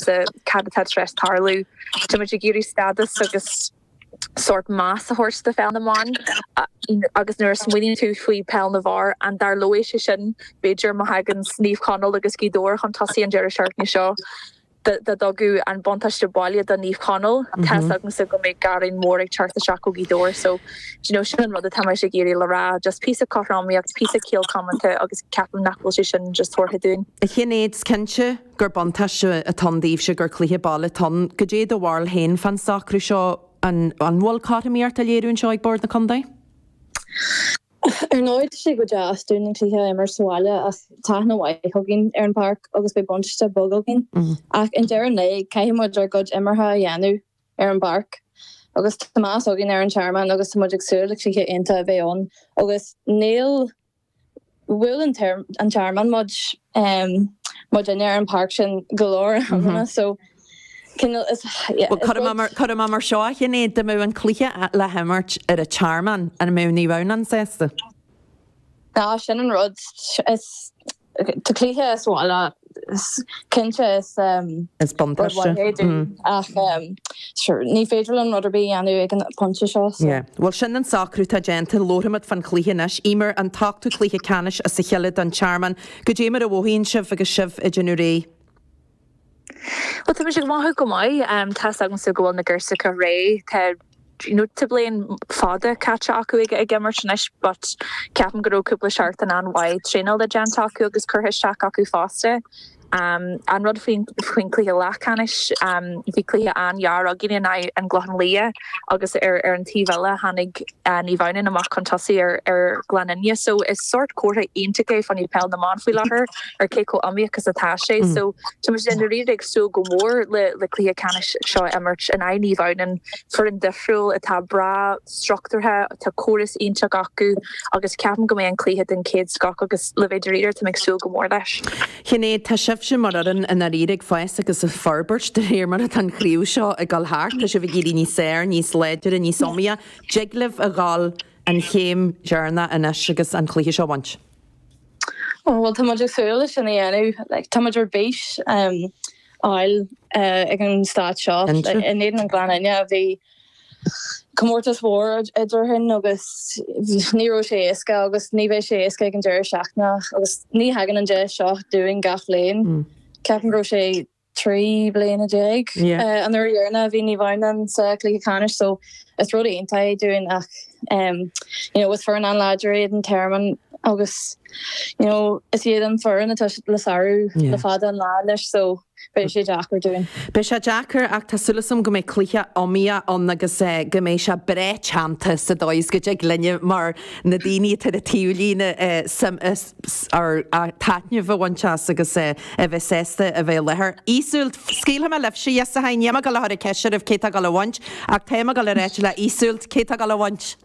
sa cadtá stress tarlú tu mu géirí status agus sort mass a horse de fel naán agus nu smuoine tú faoi pel na bhar an dar loéis sin Beiidir ma hagan sníomh canal agus gídóir chun tasí an deir seartni seo de dogu an bontaiste bailile den níomh canal te sa go méid garin mór ag charta seaú gídóir so sin rud a tam sé géirí le ra just pí a choráíocht pí cíal commenta agus ceapam nachhfuil sé sin just thuirtha dún. A chinnéad cinse gur bontaiste a tandíh se gur chluthe bailla tan go dé do bhil héin fan sacrú seo an bhil cáíart a léirún seo ag bord na condé? Nooit sé go deas dún an clíthe immer sáile as tána bhaid thuginn ar an park agus be boniste bogalgin ach in dean é caiimiid ar god immertha dhéanú ar an park agus Tomás agin ar an chairman agus muidir súla clíthe inta a bheitón agus níl bhfuil an chairman mud in ar an park sin golóir so Cad mar seo chinnéad de mú an clíthe le hemmart ar a chairman an mú ní bhain an sésta? Ná sin an rud tá clíthe is bháile cinse is bontaiste ach ní féidir an ruderbí anú ag an ponte seo. Well sin an sacrú tá genta lóramad fan clíhanis imar an tachtú clíthe canis a sa cheile an chairman go dé mar a bhhíonn sibh agus sibh i djanú ré. Well tu sé maithe go maiid tá agan sa ggóil na ggursa go ré te blion fada caite acu ag gimmar sinis, but ceapan go raibh cúpla seart an anhaid tréal a genta acu agus curthisteach acu fásta. An rud faoin clíthe lechanis bhí clíthe anhear a gine an gglochan lia agus ar an tíhile hanig ní bhaine amach contasaí ar Gleninne, so is sort cuatha aontaige fan í pel naán faoi lethair ar céco amí agus atá sé, so tu den riad ag sú go mór le clíthe canis seo immert an a ní bhainan for an difriúil atá bra structúrthe tá choras aonteach acu agus ceapan go mé an clíthe den céad scach agus le bhéidir idir tá ag sú go mór leis. Chinnéad tá sibh sin mar in a rírig feist agus a farbert de hir mar an chríú seo a gal háart a se bh géirí ní séir, níos leidir a ní somia, jiglah a gáil an chéim dearna inis agus an chluthe seo bhaint. Well tá muidir súla sin dhéanú, tá muidir béis áil ag an stát seo in éan an Gleninne a bhí Comórtas mhór idir hin agus níró sé éasca agus ní bheith sé éasca ag an deir seachna agus ní hagan an de seo dúing gach léin. Ceapan ró sé 3 bliana a déag an ar dhearna bhí ní bhainan sa clíthe canis, so is rud aontaid dúin ach was for an anlaidir an termman agus is iad an foran atá le saú le fada an lá leis so Bei sé Jackar doing. Bei sé Jackar ach tá sulasam go mé clíthe omia an agus go mé se bre chanta sa dóis go ag linne mar na daoine te a tíúlína ar taitne bhhaintse agus a bheith sésta a bheith lethir. Ísúlt scíla me leh sé a hain neama go lethir a ceisiir ah céta gal bhaint ach téime gal réit le ísúlt céta gal bhaint.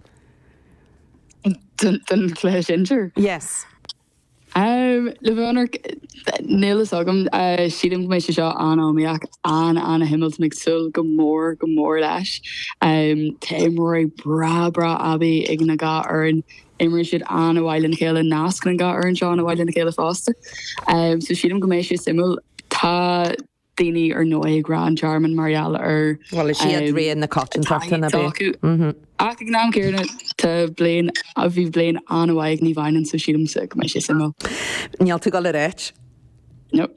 Den cléis injure? Yes. Le bhhanar nílas agam siadm go mééis seo anáíach anna himmelt mig sul go mór leis. Tá mór bra abí ag na gá arn immer siad anna bhhailin chéile nascan an gá arn seo anna bhhailin chéile fásta. So siadm go mééis simú tá daoine ar nó Grand Chairman Mariala ar well is siad réon na cotton tartan a bit. Ach ag nám céirna tá blian a bhí blian anhhaig ní bhainan so siadm sa go mééis simú. Níall tú gal a réit? No.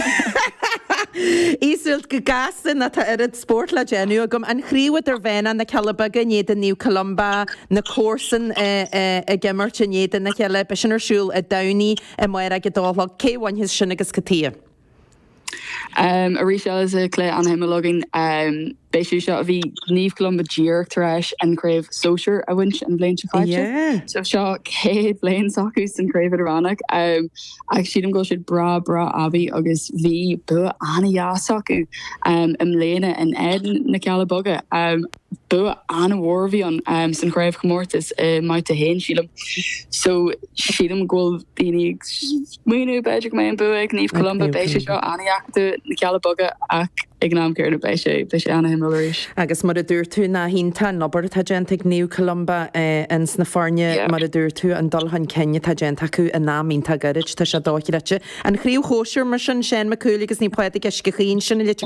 Ísúilt go gasan na tá irid sport le genú a gom an chríomhad ar bhéna na Cealabaga néad an New Columba na cósan a gimmart a néad na cheile be sin arsúil a daoine a muir a go dólag céhhain his sin agus catia. A rí se is a clé an himmelogin béisiú seo a bhí níomh Columba díocht taréis an craibh sóisiir a bhaint an bléin seáite. So seo céad bléin sacús an craibh aránach ag siadm go siad bra abí agus bhí bu anna jaasacú am léine an éan na Cealabaga. Bu anna bhórbhí an san craibh comórtas maite héin sílam. So siadm ghfuil daoine muoinú beidir go mé an bu ag níomh Columba béisiú seo annaíachta na Cealabaga ach ag nám céirna bei sé anna himmeléis. Agus mar a dúir tú na hínta nobar tá gent ag New Columba ins na farne mar a dúir tú an dulhain cenne tá gent acu a námínta garid tá se dáchiirete. An chríomh hóisiir mar sin sé macúlagus ní poetic ece chéon sin